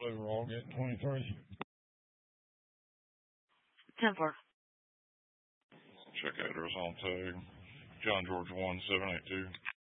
Overall, get 23. 10-4. Check address on tag. John George 1782.